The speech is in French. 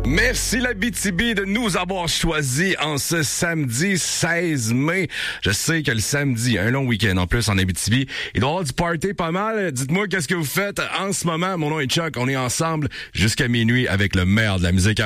Merci l'Abitibi de nous avoir choisis en ce samedi 16 mai. Je sais que le samedi, un long week-end en plus en Abitibi, il doit y avoir du party pas mal. Dites-moi qu'est-ce que vous faites en ce moment. Mon nom est Chuck, on est ensemble jusqu'à minuit avec le meilleur de la musique.